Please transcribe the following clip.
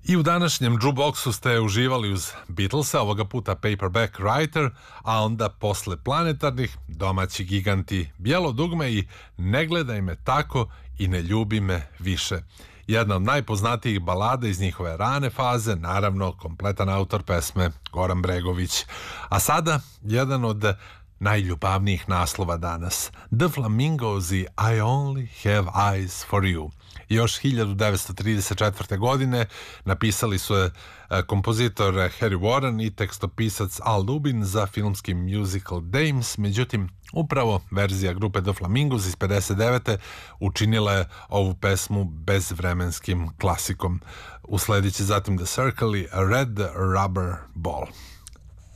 I u današnjem jukeboxu ste uživali uz Beatlesa, ovoga puta Paperback Writer, a onda posle planetarnih domaći giganti Bijelo dugme i Ne gledaj me tako i Ne ljubi me više. Jedna od najpoznatijih balada iz njihove rane faze, naravno kompletan autor pesme Goran Bregović. A sada jedan od najljubavnijih naslova danas, The Flamingos i I Only Have Eyes for You. Još 1934. godine napisali su je kompozitor Harry Warren i tekstopisac Al Dubin za filmski musical Dames, međutim upravo verzija grupe The Flamingos iz 59. učinila je ovu pesmu bezvremenskim klasikom. Usledit će zatim The Circle i Red Rubber Ball.